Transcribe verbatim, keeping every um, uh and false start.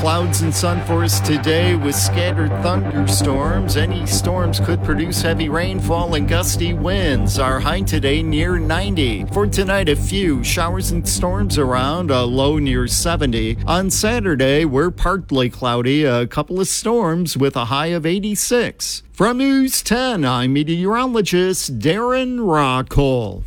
clouds and sun for us today with scattered thunderstorms. Any storms could produce heavy rainfall and gusty winds. Our high today near ninety. For tonight, a few showers and storms around, a low near seventy. On Saturday, we're partly cloudy, a couple of storms with a high of eighty-six. From News ten, I'm meteorologist Darren Rockall.